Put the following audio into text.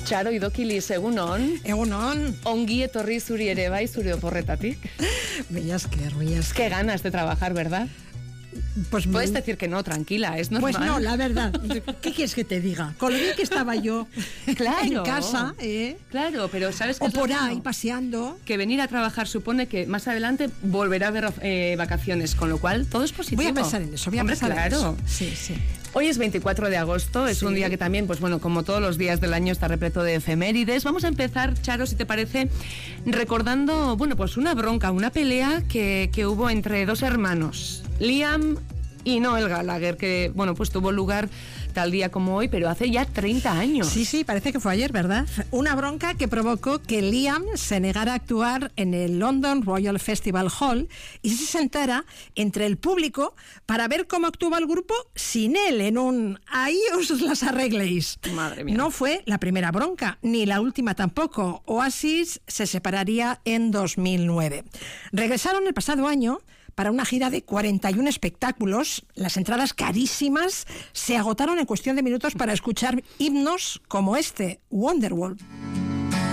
Txaro idokilis, egunon. Egunon. Ongi etorri zuri ere bai, zure oporretatik. Mila esker. Qué ganas de trabajar, ¿verdad? Pues puedes decir que no, tranquila, es normal. Pues no, la verdad. ¿Qué quieres que te diga? Con lo bien que estaba yo en casa, Claro, pero ¿sabes qué? O por ahí, paseando. Que venir a trabajar supone que más adelante volverá a haber vacaciones, con lo cual todo es positivo. Voy a pensar en eso, claro. Sí, sí. Hoy es 24 de agosto, es un día que también, pues bueno, como todos los días del año está repleto de efemérides. Vamos a empezar, Charo, si te parece, recordando, bueno, pues una bronca, una pelea que hubo entre dos hermanos, Liam y Noel Gallagher, que, bueno, pues tuvo lugar tal día como hoy, pero hace ya 30 años. Sí, parece que fue ayer, ¿verdad? Una bronca que provocó que Liam se negara a actuar en el London Royal Festival Hall y se sentara entre el público para ver cómo actuaba el grupo sin él en un "ahí os las arregléis". Madre mía. No fue la primera bronca, ni la última tampoco. Oasis se separaría en 2009. Regresaron el pasado año para una gira de 41 espectáculos. Las entradas carísimas se agotaron en cuestión de minutos para escuchar himnos como este, Wonderwall.